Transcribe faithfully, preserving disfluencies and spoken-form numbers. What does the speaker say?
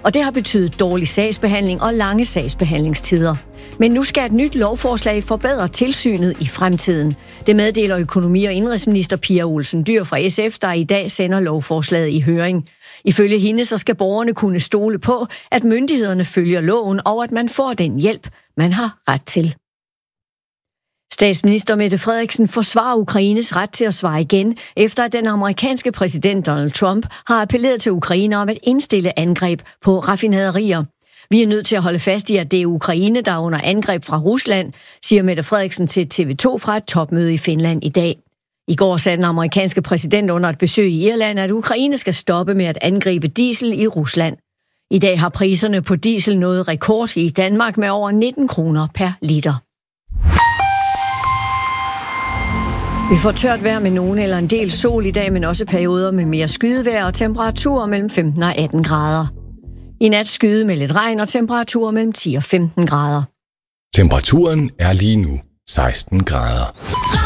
Og det har betydet dårlig sagsbehandling og lange sagsbehandlingstider. Men nu skal et nyt lovforslag forbedre tilsynet i fremtiden. Det meddeler økonomi- og indenrigsminister Pia Olsen Dyhr fra S F, der i dag sender lovforslaget i høring. Ifølge hende så skal borgerne kunne stole på, at myndighederne følger loven og at man får den hjælp, man har ret til. Statsminister Mette Frederiksen forsvarer Ukraines ret til at svare igen, efter at den amerikanske præsident Donald Trump har appelleret til Ukraine om at indstille angreb på raffinaderier. Vi er nødt til at holde fast i, at det er Ukraine, der er under angreb fra Rusland, siger Mette Frederiksen til T V to fra et topmøde i Finland i dag. I går sagde den amerikanske præsident under et besøg i Irland, at Ukraine skal stoppe med at angribe diesel i Rusland. I dag har priserne på diesel nået rekord i Danmark med over nitten kroner per liter. Vi får tørt vejr med nogen eller en del sol i dag, men også perioder med mere skydevejr og temperaturer mellem femten og atten grader. I nat skyde med lidt regn og temperaturer mellem ti og femten grader. Temperaturen er lige nu seksten grader.